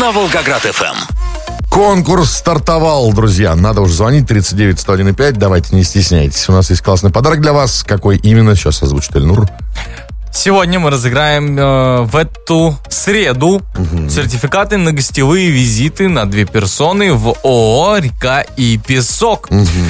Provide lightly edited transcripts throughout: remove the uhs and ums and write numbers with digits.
на Волгоград-ФМ. Конкурс стартовал, друзья. Надо уже звонить 39-101-5. Давайте, не стесняйтесь. У нас есть классный подарок для вас. Какой именно? Сейчас озвучит Эльнур. Сегодня мы разыграем в эту среду сертификаты на гостевые визиты на 2 персоны в ООО «Река и песок».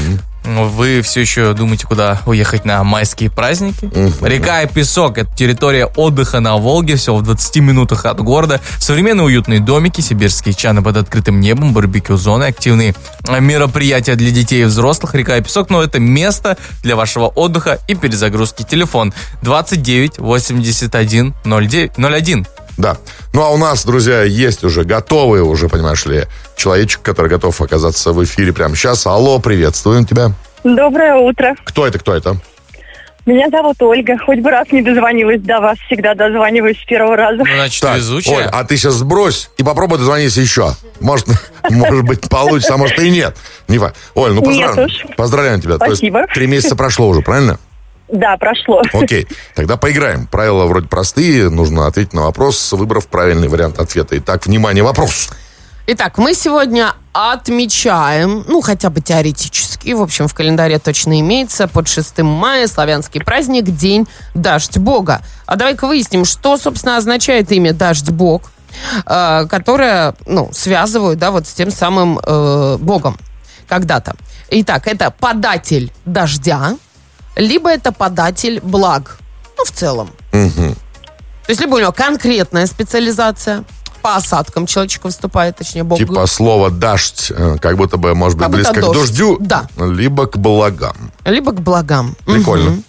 Вы все еще думаете, куда уехать на майские праздники? Река и песок – это территория отдыха на Волге, всего в 20 минутах от города. Современные уютные домики, сибирские чаны под открытым небом, барбекю-зоны, активные мероприятия для детей и взрослых. Река и песок, но это место для вашего отдыха и перезагрузки. Телефон 29 81 01. Да. Ну, а у нас, друзья, есть уже готовый, понимаешь ли, человечек, который готов оказаться в эфире прямо сейчас. Алло, приветствуем тебя. Доброе утро. Кто это? Меня зовут Ольга. Хоть бы раз не дозвонилась до вас, всегда дозваниваюсь с первого раза. Значит, Так, везучая. Оль, а ты сейчас сбрось и попробуй дозвониться еще. Может быть, получится, а может и нет. Не факт. Оль, поздравляем тебя. Спасибо. То есть 3 месяца прошло уже, правильно? Да, прошло. Окей, тогда поиграем. Правила вроде простые. Нужно ответить на вопрос, выбрав правильный вариант ответа. Итак, внимание, вопрос. Итак, мы сегодня отмечаем, хотя бы теоретически, в общем, в календаре точно имеется, под 6 мая славянский праздник, День Дождь Бога. А давай-ка выясним, что, собственно, означает имя Дождь Бог, которое, связывают, вот с тем самым Богом когда-то. Итак, это податель дождя, либо это податель благ, в целом. То есть либо у него конкретная специализация, по осадкам человечек выступает, точнее, Бог. Типа слово «дождь» как будто бы может быть близко к дождю, да. Либо к благам. Прикольно.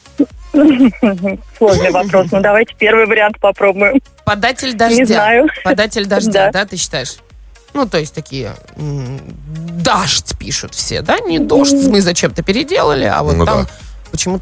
Сложный вопрос. Давайте первый вариант попробуем. Податель дождя. Не знаю. Податель дождя, да, ты считаешь? То есть такие дождь пишут все, да? Не дождь, мы зачем-то переделали, а вот там почему-то